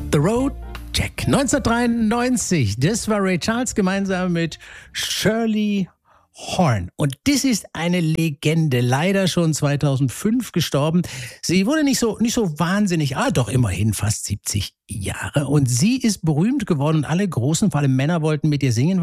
The Road Jack. 1993, das war Ray Charles gemeinsam mit Shirley Horn. Und das ist eine Legende, leider schon 2005 gestorben. Sie wurde nicht so wahnsinnig, doch immerhin fast 70 Jahre. Und sie ist berühmt geworden und alle großen, vor allem Männer wollten mit ihr singen,